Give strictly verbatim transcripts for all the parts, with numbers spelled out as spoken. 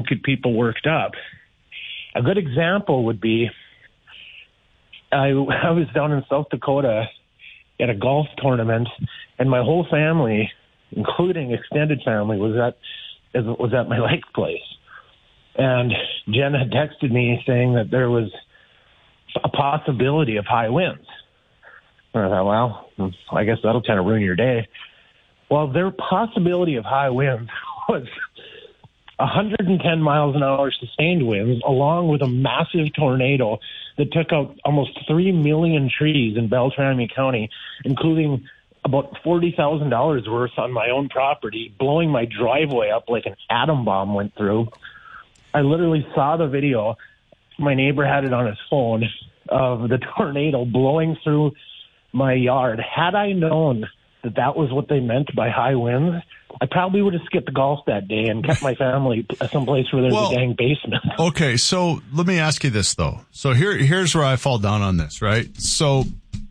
get people worked up. A good example would be I, I was down in South Dakota at a golf tournament, and my whole family, including extended family, was at was at my lake place. And Jen had texted me saying that there was a possibility of high winds. And I thought, well, I guess that'll kind of ruin your day. Well, their possibility of high winds was one hundred ten miles an hour sustained winds, along with a massive tornado that took out almost three million trees in Beltrami County, including about forty thousand dollars worth on my own property, blowing my driveway up like an atom bomb went through. I literally saw the video. My neighbor had it on his phone of the tornado blowing through my yard. Had I known that that was what they meant by high winds, I probably would have skipped golf that day and kept my family someplace where there's well, a dang basement. Okay, so let me ask you this, though. So here, here's where I fall down on this, right? So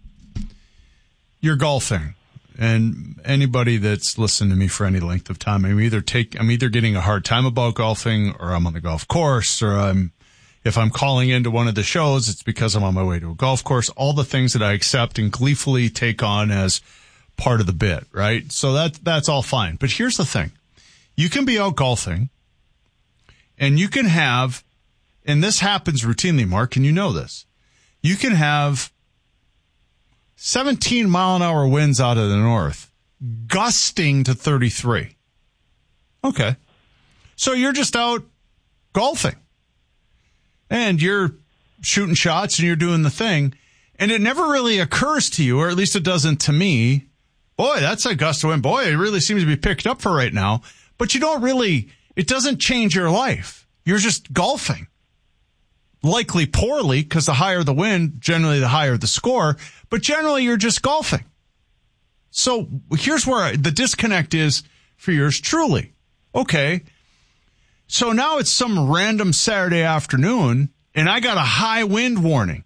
you're golfing, and anybody that's listened to me for any length of time, I'm either take, I'm either getting a hard time about golfing, or I'm on the golf course, or I'm, if I'm calling into one of the shows, it's because I'm on my way to a golf course. All the things that I accept and gleefully take on as part of the bit, right? So that that's all fine. But here's the thing. You can be out golfing, and you can have, and this happens routinely, Mark, and you know this, you can have seventeen mile an hour winds out of the north, gusting to thirty-three. Okay. So you're just out golfing, and you're shooting shots, and you're doing the thing, and it never really occurs to you, or at least it doesn't to me, boy, that's a gust of wind. Boy, it really seems to be picked up for right now. But you don't really, it doesn't change your life. You're just golfing. Likely poorly, because the higher the wind, generally the higher the score. But generally, you're just golfing. So here's where I, the disconnect is for yours truly. Okay. So now it's some random Saturday afternoon, and I got a high wind warning.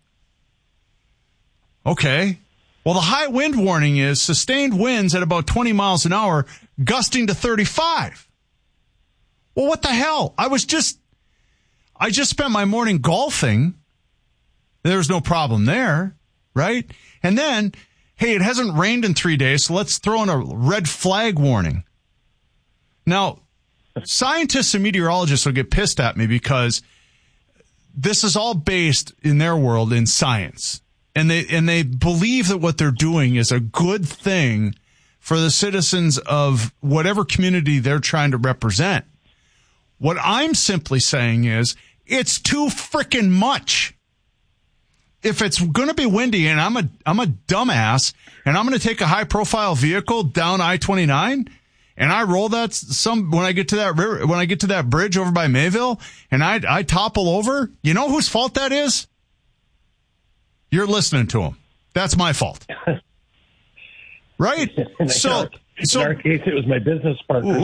Okay. Well, the high wind warning is sustained winds at about twenty miles an hour, gusting to thirty-five. Well, what the hell? I was just, I just spent my morning golfing. There was no problem there, right? And then, hey, it hasn't rained in three days, so let's throw in a red flag warning. Now, scientists and meteorologists will get pissed at me because this is all based in their world in science. And they and they believe that what they're doing is a good thing for the citizens of whatever community they're trying to represent. What I'm simply saying is it's too frickin' much. If it's going to be windy and I'm a I'm a dumbass and I'm going to take a high profile vehicle down I twenty-nine and I roll that some when I get to that river, when I get to that bridge over by Mayville and I I topple over, you know whose fault that is? You're listening to him. That's my fault. Right? In so, our, in so, our case, it was my business partner.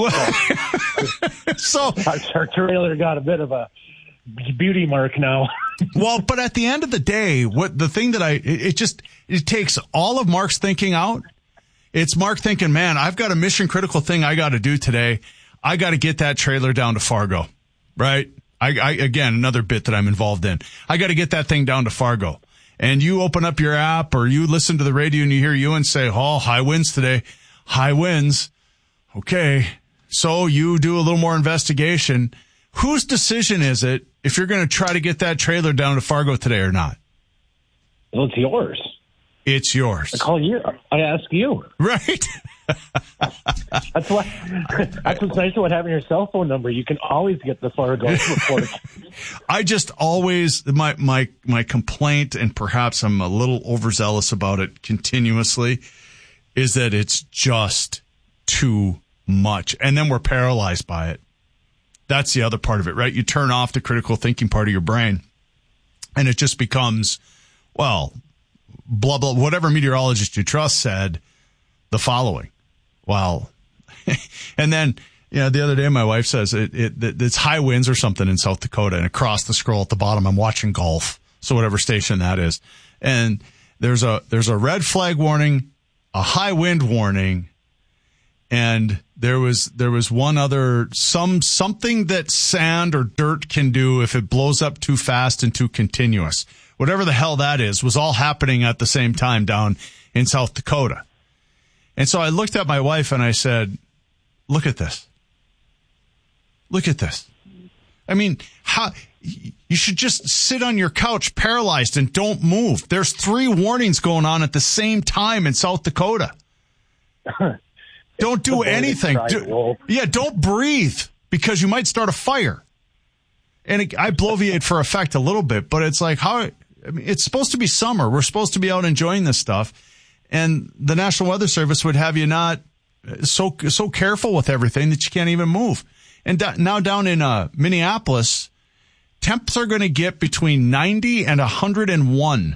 so our, our trailer got a bit of a beauty mark now. Well, but at the end of the day, what the thing that I, it, it just, it takes all of Mark's thinking out. It's Mark thinking, man, I've got a mission critical thing I got to do today. I got to get that trailer down to Fargo. Right? I, I, again, another bit that I'm involved in. I got to get that thing down to Fargo. And you open up your app or you listen to the radio and you hear you and say, oh, high winds today. High winds. Okay. So you do a little more investigation. Whose decision is it if you're going to try to get that trailer down to Fargo today or not? Well, it's yours. It's yours. I call you. I ask you. Right. That's why. That's what's nice about having your cell phone number. You can always get the Fargo report. I just always my my my complaint, and perhaps I'm a little overzealous about it continuously, is that it's just too much, and then we're paralyzed by it. That's the other part of it, right? You turn off the critical thinking part of your brain, and it just becomes, well, blah blah. Whatever meteorologist you trust said the following. Well, and then, you know, the other day my wife says it, it, it's high winds or something in South Dakota, and across the scroll at the bottom, I'm watching golf. So whatever station that is. And there's a, there's a red flag warning, a high wind warning, and There was there was one other some something that sand or dirt can do if it blows up too fast and too continuous. Whatever the hell that is was all happening at the same time down in South Dakota. And so I looked at my wife and I said, "Look at this. Look at this. I mean, how you should just sit on your couch paralyzed and don't move. There's three warnings going on at the same time in South Dakota." Don't do anything. Do, yeah, don't breathe because you might start a fire. And it, I bloviate for effect a little bit, but it's like how I mean, it's supposed to be summer. We're supposed to be out enjoying this stuff, and the National Weather Service would have you not so so careful with everything that you can't even move. And da- now down in uh, Minneapolis, temps are going to get between ninety and one hundred one.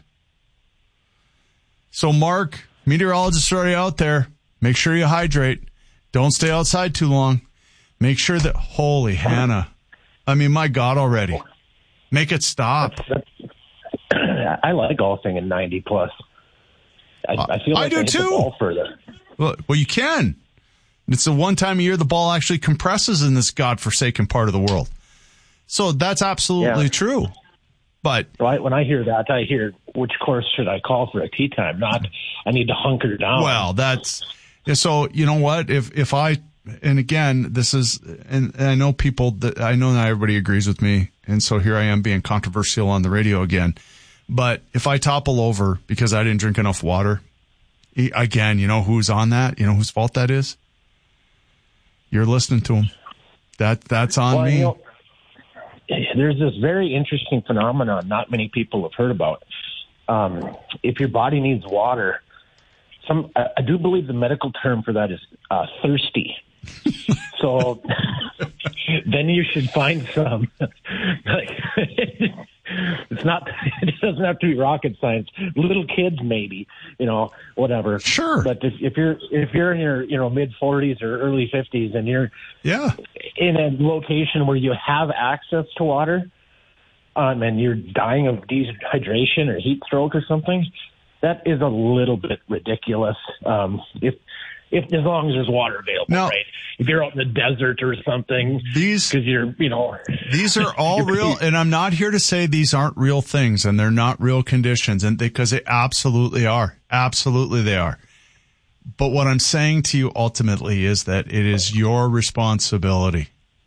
So, Mark, meteorologists are already out there. Make sure you hydrate. Don't stay outside too long. Make sure that, holy Hannah. I mean, my God already. Make it stop. That's, that's, I like golfing in ninety plus. I, I feel like I do I hit too. the ball further. Well, well, you can. It's the one time a year the ball actually compresses in this godforsaken part of the world. So that's absolutely yeah. true. But so I, when I hear that, I hear, which course should I call for a tee time? Not, I need to hunker down. Well, that's so. You know what? If if I and again, this is, and, and I know people that I know not everybody agrees with me, and so here I am being controversial on the radio again. But if I topple over because I didn't drink enough water, again, you know who's on that? You know whose fault that is? You're listening to them. That that's on well, me. You know, there's this very interesting phenomenon not many people have heard about. Um, if your body needs water, some I, I do believe the medical term for that is uh, thirsty. So then you should find some. Like, it's not. It doesn't have to be rocket science. Little kids, maybe, you know, whatever. Sure. But if, if you're if you're in your you know mid forties or early fifties and you're yeah in a location where you have access to water, um, and you're dying of dehydration or heat stroke or something, that is a little bit ridiculous. Um, if If as long as there's water available, now, right? If you're out in the desert or something, these because you're, you know, these are all real, and I'm not here to say these aren't real things and they're not real conditions, and because they absolutely are, absolutely they are. But what I'm saying to you ultimately is that it is your responsibility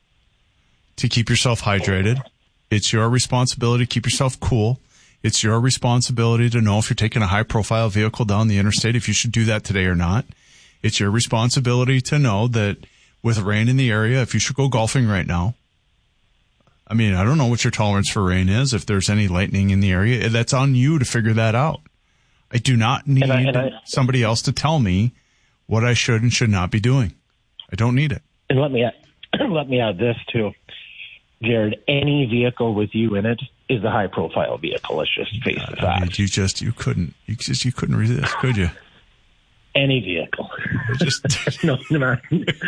to keep yourself hydrated. It's your responsibility to keep yourself cool. It's your responsibility to know if you're taking a high-profile vehicle down the interstate, if you should do that today or not. It's your responsibility to know that with rain in the area, if you should go golfing right now. I mean, I don't know what your tolerance for rain is. If there's any lightning in the area, that's on you to figure that out. I do not need and I, and I, somebody else to tell me what I should and should not be doing. I don't need it. And let me add, let me add this too, Jared. Any vehicle with you in it is a high-profile vehicle. Let's just face the I mean, fact. you just you couldn't you just you couldn't resist, could you? Any vehicle. Just no, no.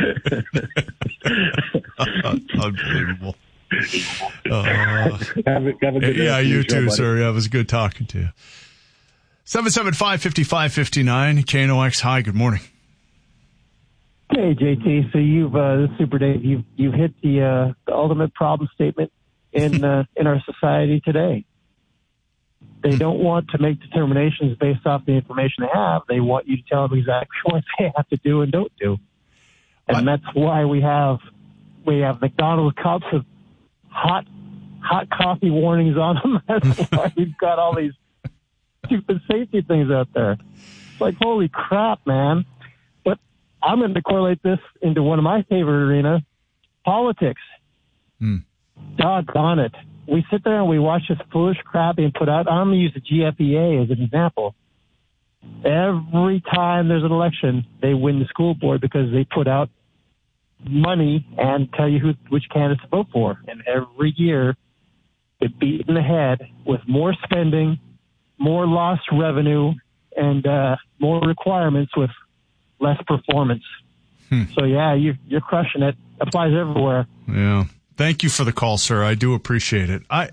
Unbelievable. Uh, have a, have a good yeah, you too, buddy. sir. Yeah, it was good talking to you. seven seven five, five five five nine, K N O X. Hi, good morning. Hey, J T. So you've, uh, this is Super Dave, you've, you've hit the, uh, the ultimate problem statement in, uh, in our society today. They don't want to make determinations based off the information they have. They want you to tell them exactly what they have to do and don't do. And that's why we have we have McDonald's cups with hot hot coffee warnings on them. That's why we've got all these stupid safety things out there. It's like, holy crap, man. But I'm going to correlate this into one of my favorite arenas, politics. Hmm. Doggone it. We sit there and we watch this foolish crap being put out. I'm going to use the G F E A as an example. Every time there's an election, they win the school board because they put out money and tell you who, which candidates to vote for. And every year, they beat in the head with more spending, more lost revenue, and uh, more requirements with less performance. Hmm. So, yeah, you, you're crushing it. Applies everywhere. Yeah. Thank you for the call, sir. I do appreciate it. I,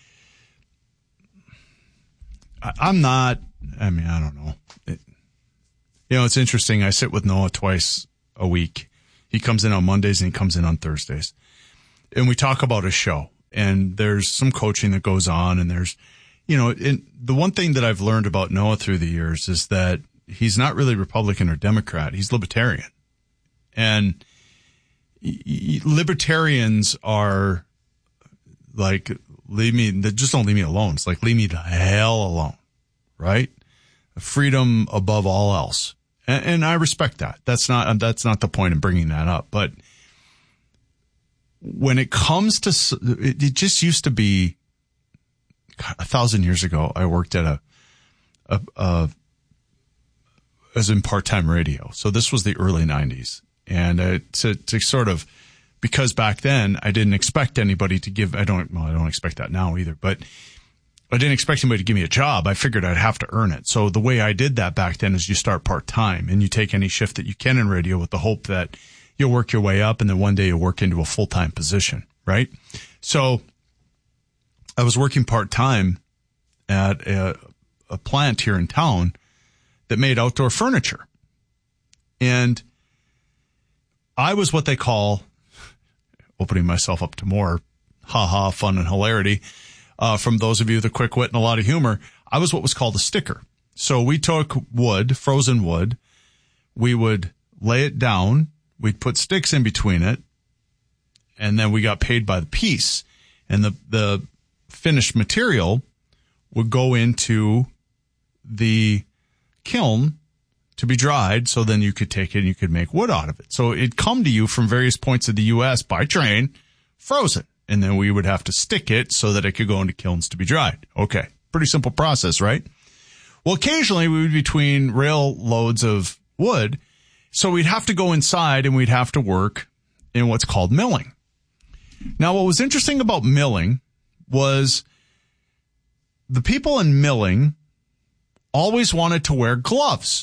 I I'm not, I mean, I don't know. It, you know, it's interesting. I sit with Noah twice a week, He comes in on Mondays and he comes in on Thursdays. And we talk about his show. And there's some coaching that goes on. And there's, you know, and the one thing that I've learned about Noah through the years is that he's not really Republican or Democrat. He's libertarian. And libertarians are like, leave me, just don't leave me alone. It's like, leave me the hell alone, right? Freedom above all else. And, and I respect that. That's not, that's not the point in bringing that up. But when it comes to, it, it just used to be God, a thousand years ago, I worked at a, a, a, as in part-time radio. So this was the early nineties. And uh, to, to sort of, because back then I didn't expect anybody to give, I don't, well, I don't expect that now either, but I didn't expect anybody to give me a job. I figured I'd have to earn it. So the way I did that back then is you start part-time and you take any shift that you can in radio with the hope that you'll work your way up and then one day you'll work into a full-time position, right? So I was working part-time at a, a plant here in town that made outdoor furniture. And I was what they call, opening myself up to more ha-ha fun and hilarity, uh, from those of you with a quick wit and a lot of humor, I was what was called a sticker. So we took wood, frozen wood, we would lay it down, we'd put sticks in between it, and then we got paid by the piece. And the, the finished material would go into the kiln to be dried, so then you could take it and you could make wood out of it. So it'd come to you from various points of the U S by train, frozen. And then we would have to stick it so that it could go into kilns to be dried. Okay. Pretty simple process, right? Well, occasionally we would be between rail loads of wood. So we'd have to go inside and we'd have to work in what's called milling. Now, what was interesting about milling was the people in milling always wanted to wear gloves.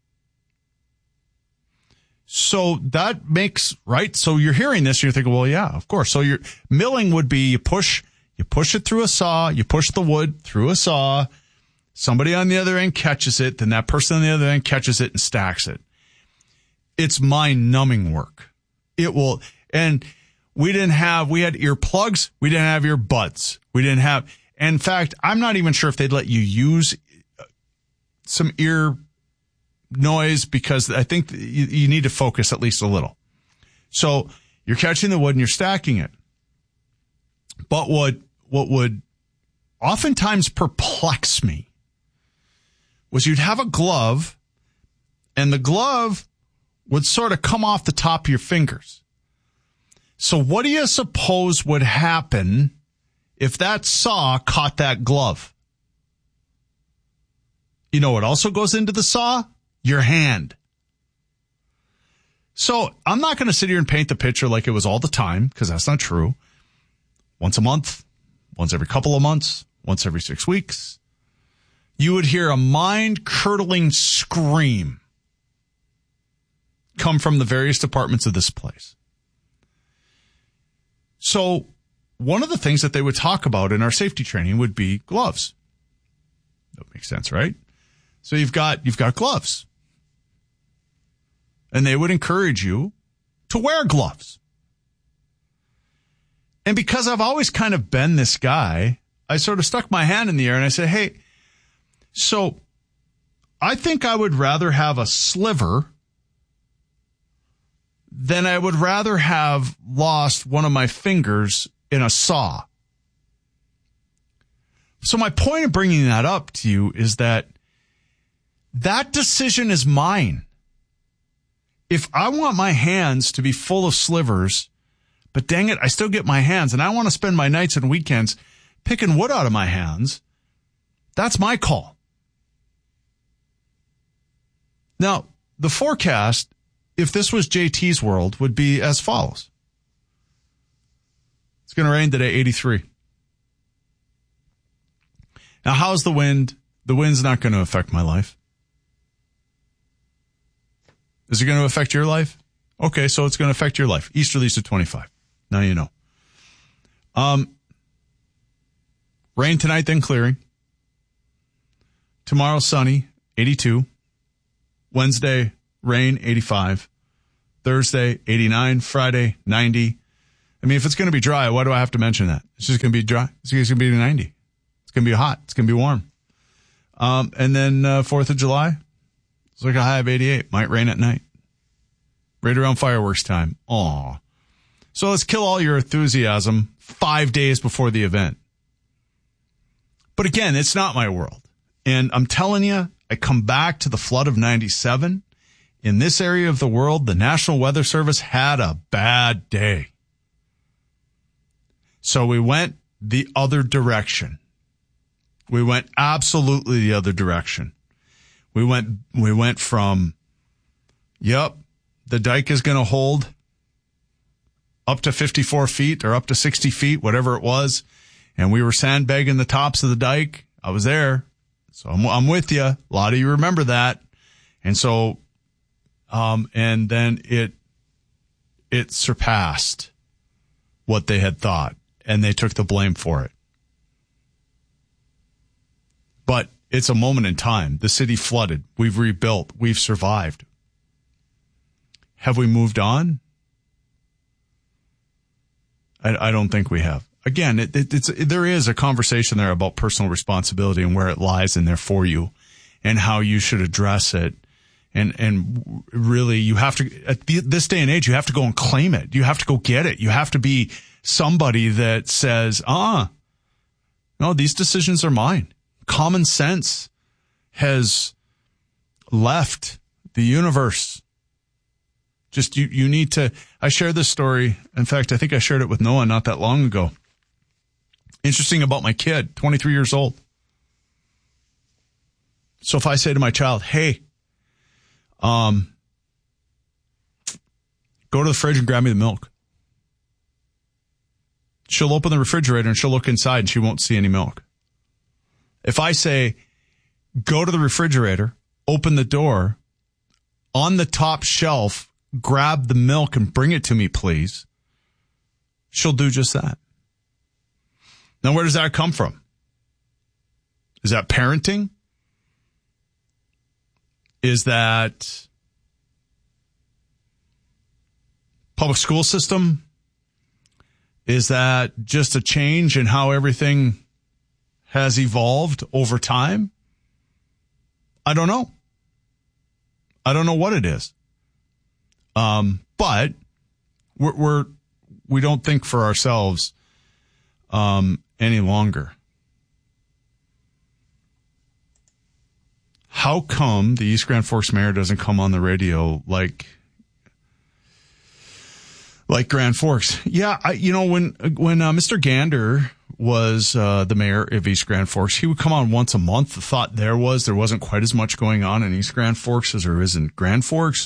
So that makes, right? So you're hearing this, and you're thinking, well, yeah, of course. So your milling would be you push, you push it through a saw, you push the wood through a saw, somebody on the other end catches it, then that person on the other end catches it and stacks it. It's mind-numbing work. It will, and we didn't have, we had earplugs, we didn't have earbuds, we didn't have, in fact, I'm not even sure if they'd let you use some ear noise because I think you, you need to focus at least a little. So you're catching the wood and you're stacking it. But what, what would oftentimes perplex me was you'd have a glove and the glove would sort of come off the top of your fingers. So what do you suppose would happen if that saw caught that glove? You know what also goes into the saw? Your hand. So I'm not going to sit here and paint the picture like it was all the time, because that's not true. Once a month, once every couple of months, once every six weeks, you would hear a mind-curdling scream come from the various departments of this place. So one of the things that they would talk about in our safety training would be gloves. That makes sense, right? So you've got, you've got gloves. And they would encourage you to wear gloves. And because I've always kind of been this guy, I sort of stuck my hand in the air and I said, hey, so I think I would rather have a sliver than I would rather have lost one of my fingers in a saw. So my point of bringing that up to you is that that decision is mine. If I want my hands to be full of slivers, but dang it, I still get my hands, and I want to spend my nights and weekends picking wood out of my hands, that's my call. Now, the forecast, if this was J T's world, would be as follows. It's going to rain today, eighty-three. Now, how's the wind? The wind's not going to affect my life. Is it going to affect your life? Okay, so it's going to affect your life. Easterlies to twenty-five. Now you know. Um, rain tonight, then clearing. Tomorrow, sunny, eighty-two. Wednesday, rain, eighty-five. Thursday, eighty-nine. Friday, ninety. I mean, if it's going to be dry, why do I have to mention that? It's just going to be dry. It's just going to be ninety. It's going to be hot. It's going to be warm. Um, and then uh, fourth of July, it's like a high of eighty-eight. Might rain at night. Right around fireworks time. Aw. So let's kill all your enthusiasm five days before the event. But again, it's not my world. And I'm telling you, I come back to the flood of ninety-seven. In this area of the world, the National Weather Service had a bad day. So we went the other direction. We went absolutely the other direction. We went, we went from, yep, the dike is going to hold up to fifty-four feet or up to sixty feet, whatever it was. And we were sandbagging the tops of the dike. I was there. So I'm, I'm with you. A lot of you remember that. And so, um, and then it, it surpassed what they had thought, and they took the blame for it. But it's a moment in time. The city flooded. We've rebuilt. We've survived. Have we moved on? I, I don't think we have. Again, it, it, it's, it, there is a conversation there about personal responsibility and where it lies in there for you and how you should address it. And, and really, you have to, at the, this day and age, you have to go and claim it. You have to go get it. You have to be somebody that says, ah, no, these decisions are mine. Common sense has left the universe. Just you, you need to, I shared this story. In fact, I think I shared it with Noah not that long ago. Interesting about my kid, twenty-three years old. So if I say to my child, hey, um, go to the fridge and grab me the milk. She'll open the refrigerator and she'll look inside and she won't see any milk. If I say, go to the refrigerator, open the door, on the top shelf, grab the milk and bring it to me, please, she'll do just that. Now, where does that come from? Is that parenting? Is that public school system? Is that just a change in how everything has evolved over time? I don't know. I don't know what it is. Um, but we're, we're, we don't think for ourselves, um, any longer. How come the East Grand Forks mayor doesn't come on the radio like, like Grand Forks? Yeah. I, you know, when, when, uh, Mister Gander was, uh, the mayor of East Grand Forks, he would come on once a month. The thought there was there wasn't quite as much going on in East Grand Forks as there is in Grand Forks.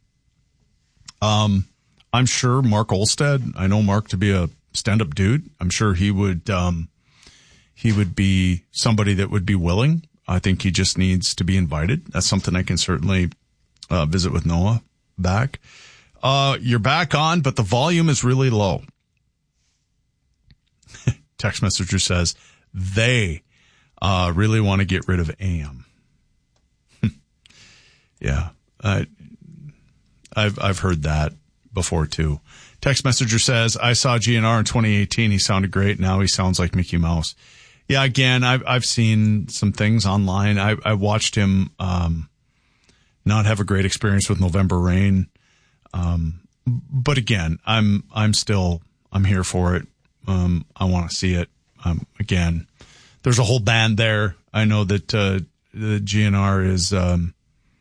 Um, I'm sure Mark Olstead, I know Mark to be a stand-up dude. I'm sure he would, um, he would be somebody that would be willing. I think he just needs to be invited. That's something I can certainly, uh, visit with Noah back. Uh, you're back on, but the volume is really low. Text messenger says they, uh, really want to get rid of A M. Yeah. Uh, I've, I've heard that before too. Text messenger says, I saw G N R in twenty eighteen. He sounded great. Now he sounds like Mickey Mouse. Yeah. Again, I've, I've seen some things online. I, I watched him, um, not have a great experience with November Rain. Um, but again, I'm, I'm still, I'm here for it. Um, I want to see it. Um, again, there's a whole band there. I know that, uh, the G N R is, um,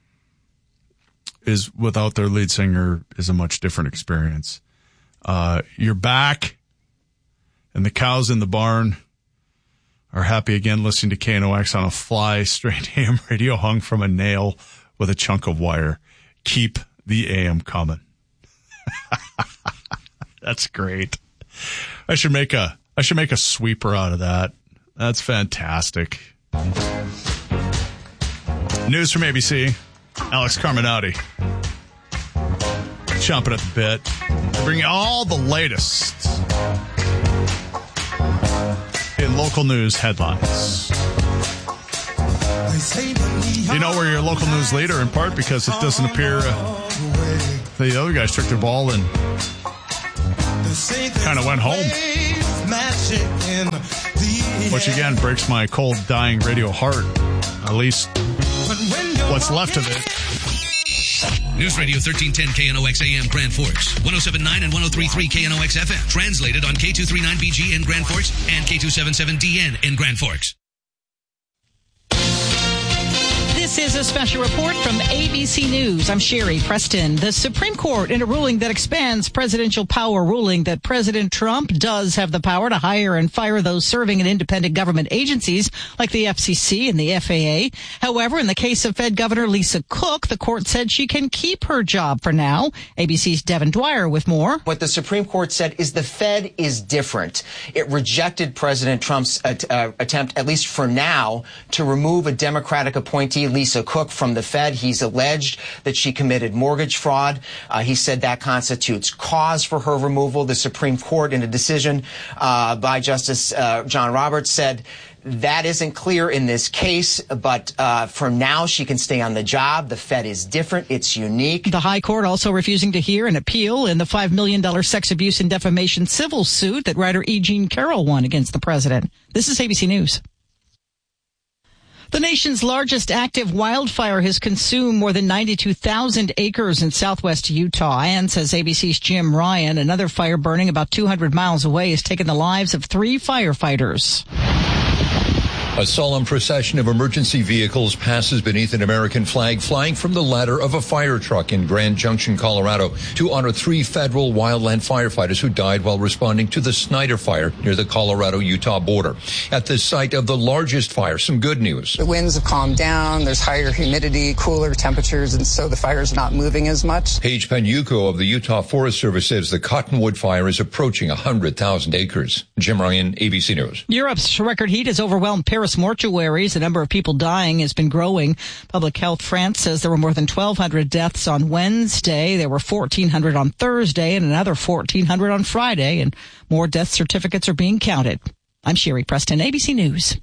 is without their lead singer is a much different experience. Uh, you're back and the cows in the barn are happy again listening to K N O X on a fly straight A M radio hung from a nail with a chunk of wire. Keep the A M coming. That's great. I should make a, I should make a sweeper out of that. That's fantastic. News from A B C. Alex Carminati. Chomping at the bit. To bring you all the latest in local news headlines. You know we're your local news leader in part because it doesn't appear uh, The other guys took their ball and kind of went home. Which, again, breaks my cold, dying radio heart. At least what's left of it. News Radio thirteen ten K N O X A M Grand Forks, one oh seven point nine and one oh three point three K N O X F M. Translated on K two thirty-nine B G in Grand Forks and K two seventy-seven D N in Grand Forks. This is a special report from A B C News. I'm Sherry Preston. The Supreme Court, in a ruling that expands presidential power, ruling that President Trump does have the power to hire and fire those serving in independent government agencies like the F C C and the F A A. However, in the case of Fed Governor Lisa Cook, the court said she can keep her job for now. A B C's Devin Dwyer with more. What the Supreme Court said is the Fed is different. It rejected President Trump's uh, attempt, at least for now, to remove a Democratic appointee, Lisa Cook, from the Fed. He's alleged that she committed mortgage fraud. Uh, he said that constitutes cause for her removal. The Supreme Court, in a decision uh, by Justice uh, John Roberts, said that isn't clear in this case, but uh, for now she can stay on the job. The Fed is different. It's unique. The High Court also refusing to hear an appeal in the five million dollars sex abuse and defamation civil suit that writer E. Jean Carroll won against the president. This is A B C News. The nation's largest active wildfire has consumed more than ninety-two thousand acres in southwest Utah. And, says A B C's Jim Ryan, another fire burning about two hundred miles away has taken the lives of three firefighters. A solemn procession of emergency vehicles passes beneath an American flag flying from the ladder of a fire truck in Grand Junction, Colorado, to honor three federal wildland firefighters who died while responding to the Snyder Fire near the Colorado-Utah border. At the site of the largest fire, some good news. The winds have calmed down, there's higher humidity, cooler temperatures, and so the fire's not moving as much. Paige Penuco of the Utah Forest Service says the Cottonwood Fire is approaching one hundred thousand acres. Jim Ryan, A B C News. Europe's record heat has overwhelmed Paris mortuaries. The number of people dying has been growing. Public Health France says there were more than twelve hundred deaths on Wednesday. There were fourteen hundred on Thursday and another fourteen hundred on Friday, and more death certificates are being counted. I'm Sherry Preston, A B C News.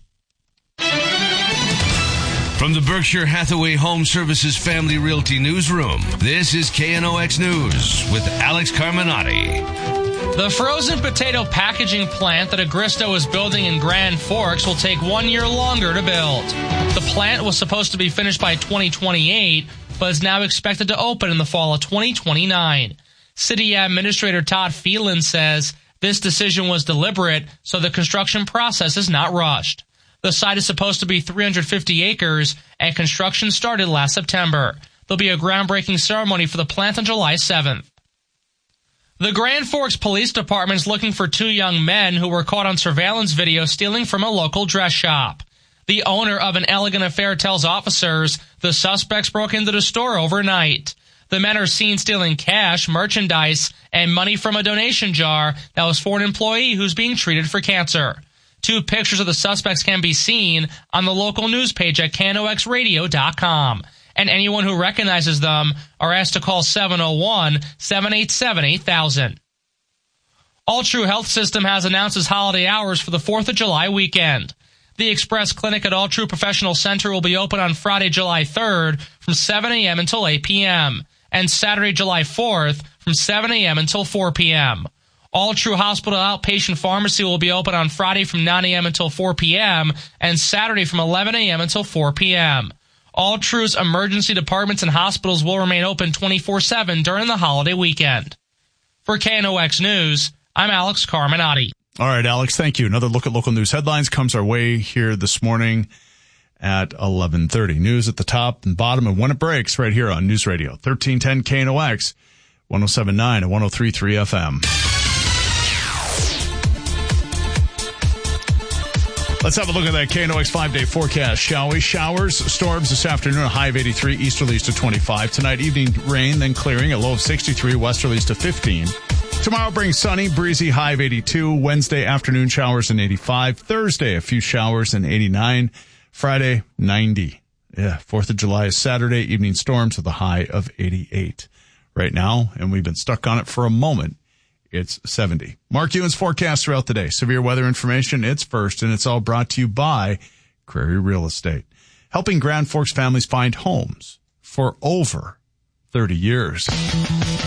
From the Berkshire Hathaway Home Services Family Realty Newsroom, this is K N O X News with Alex Carminati. The frozen potato packaging plant that Agristo is building in Grand Forks will take one year longer to build. The plant was supposed to be finished by twenty twenty-eight, but is now expected to open in the fall of twenty twenty-nine. City Administrator Todd Phelan says this decision was deliberate, so the construction process is not rushed. The site is supposed to be three hundred fifty acres, and construction started last September. There'll be a groundbreaking ceremony for the plant on July seventh. The Grand Forks Police Department is looking for two young men who were caught on surveillance video stealing from a local dress shop. The owner of an Elegant Affair tells officers the suspects broke into the store overnight. The men are seen stealing cash, merchandise, and money from a donation jar that was for an employee who's being treated for cancer. Two pictures of the suspects can be seen on the local news page at K N O X radio dot com. And anyone who recognizes them are asked to call seven oh one, seven eight seven, eight thousand. All True Health System has announced its holiday hours for the fourth of July weekend. The Express Clinic at All True Professional Center will be open on Friday, July third from seven a.m. until eight p.m. and Saturday, July fourth from seven a.m. until four p.m. All True Hospital Outpatient Pharmacy will be open on Friday from nine a.m. until four p.m. and Saturday from eleven a.m. until four p.m. All True's emergency departments and hospitals will remain open twenty-four seven during the holiday weekend. For K N O X News, I'm Alex Carminati. All right, Alex, thank you. Another look at local news headlines comes our way here this morning at eleven thirty. News at the top and bottom, and when it breaks, right here on News Radio thirteen ten K N O X, one oh seven point nine and one oh three point three F M. Let's have a look at that K N O X five-day forecast, shall we? Showers, storms this afternoon, a high of eighty-three, easterlies to twenty-five. Tonight, evening rain, then clearing, a low of sixty-three, westerlies to fifteen. Tomorrow brings sunny, breezy, high of eighty-two. Wednesday, afternoon showers and eighty-five. Thursday, a few showers and eighty-nine. Friday, ninety. Yeah, fourth of July is Saturday, evening storms with a high of eighty-eight. Right now, and we've been stuck on it for a moment, it's seventy. Mark Ewan's forecast throughout the day. Severe weather information, it's first, and it's all brought to you by Crary Real Estate, helping Grand Forks families find homes for over thirty years.